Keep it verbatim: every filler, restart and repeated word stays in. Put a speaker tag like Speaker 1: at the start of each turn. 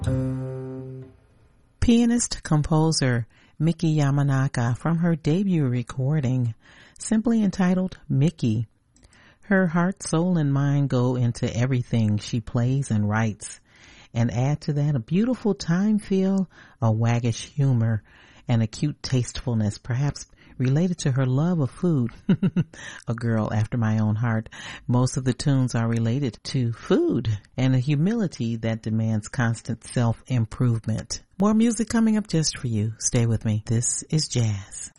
Speaker 1: Pianist-composer Miki Yamanaka from her debut recording, simply entitled Miki. Her heart, soul, and mind go into everything she plays and writes, and add to that a beautiful time feel, a waggish humor, and a cute tastefulness, perhaps related to her love of food. A girl after my own heart. Most of the tunes are related to food and a humility that demands constant self-improvement. More music coming up just for you. Stay with me. This is Jazz.